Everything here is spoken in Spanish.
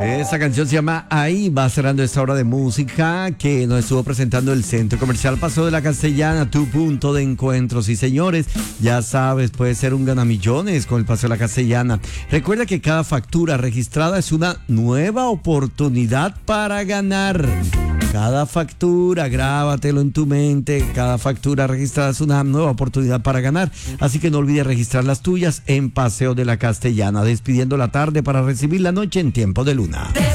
Esa canción se llama Ahí. Va cerrando esta hora de música que nos estuvo presentando el Centro Comercial Paseo de la Castellana, tu punto de encuentro. Sí, señores, ya sabes, puede ser un ganamillones con el Paseo de la Castellana. Recuerda que cada factura registrada es una nueva oportunidad para ganar. Cada factura, grábatelo en tu mente, cada factura registrada es una nueva oportunidad para ganar. Así que no olvides registrar las tuyas en Paseo de la Castellana, despidiendo la tarde para recibir la noche en tiempo de luna.